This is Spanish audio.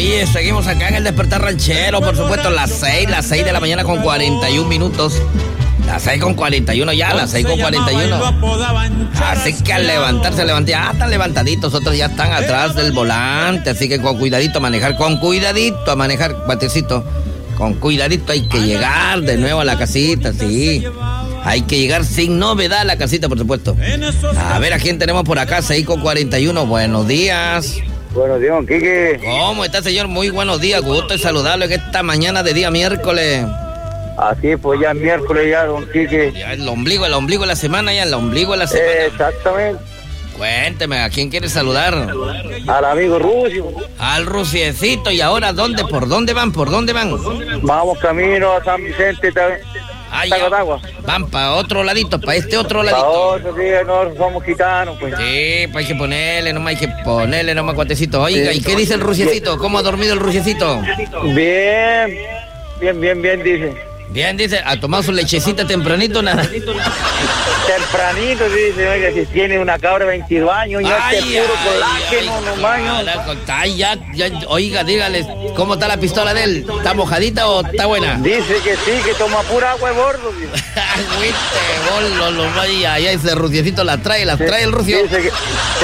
Oye, seguimos acá en el Despertar Ranchero, por supuesto, las 6 de la mañana con 41 minutos. Las 6:41 ya, las 6:41. Así que al levantarse, ya están levantaditos, otros ya están atrás del volante, así que con cuidadito a manejar, Patecito. Con cuidadito hay que llegar de nuevo a la casita, sí. Hay que llegar sin novedad a la casita, por supuesto. A ver, ¿a quién tenemos por acá? 6:41, buenos días. Buenos días, don Quique. ¿Cómo está, señor? Muy buenos días, gusto de saludarlo en esta mañana de día miércoles. Así pues ya miércoles ya, don Quique. Ya el ombligo de la semana, ya el ombligo de la semana. Exactamente. Cuénteme, ¿a quién quiere saludar? Al amigo Rusio. Al Rusiecito. ¿Y ahora dónde? ¿Por dónde van? Vamos camino a San Vicente, Tacotagua. Van para otro ladito, para este otro ladito. Para otro, sí, no somos gitanos, pues. Sí, pues hay que ponerle nomás, cuatecito. Oiga, ¿y qué dice el Rusiecito? ¿Cómo ha dormido el Rusiecito? Bien, dice. Bien, dice, ¿ha tomado su lechecita tempranito nada? Tempranito, dice, oiga, si tiene una cabra de 22 años, ya es puro colágeno, ya, oiga, dígale, ¿cómo está la pistola de él? ¿Está mojadita o está buena? Dice que sí, que toma pura agua de bordo, dice. Vaya, ese Rusiecito las trae el Rucio. Dice que